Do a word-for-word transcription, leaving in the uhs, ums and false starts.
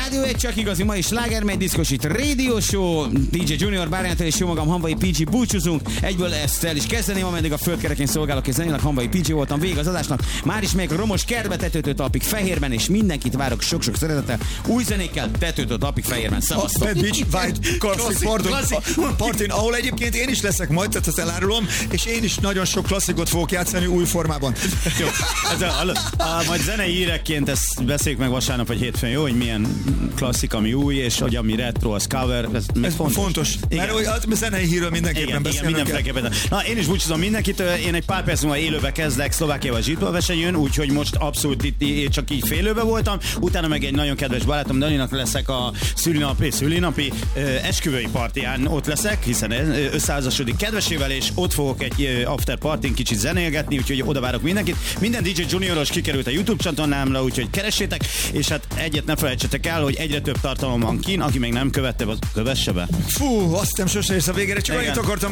Rádió egy csak igazi mai slágermegy diszkosít Radio Show. dé dzsé Junior Bárányától és jó magam Hamvai pé gé búcsúzunk. Egyből ezt el is kezdeném, ameddig a földkerekén szolgálok és zenélek. Hamvai pé gé voltam, végig az adásnak. Már is megyek a romos kertbe, tetőtől talpig Fehérben, és mindenkit várok sok-sok szeretettel. Új zenékkel, tetőtől talpig Fehérben. Szevasztok! A Beach White Classic Partin, ahol egyébként én is leszek majd, tehát ezt elárulom, és én is nagyon sok klasszikot fogok játszani új formában. Jó, ez a, a, a, majd zenei hírekként ezt beszéljük meg vasárnap vagy hétfőn, jó, hogy milyen klasszik, ami új, és hogy ami retro, az cover, ez, ez fontos. fontos. Mert hogy a zenei hírről mindenképpen beszélünk. Igen, Na, én is búcsúzom mindenkit, én egy pár perc múlva élőbe kezdek Szlovákiával Zsitól versenyen, úgyhogy most abszolút itt, itt csak így félőbe voltam, utána meg egy nagyon kedves barátom Daninak leszek a szülinapi, szülinapi uh, esküvői partiján, ott leszek, hiszen összeházasodik kedvesével, és ott fogok egy uh, after partin kicsit zenélgetni, úgyhogy oda várok mindenkit. Minden dé dzsé Junioros kikerült a YouTube csatornámra, úgyhogy keressétek, és hát egyet ne felejtsetek el, hogy egyre több tartalom van kín, aki még nem követte, az kövesse be. Fú, azt nem sose ész a végére, csak annyit akartam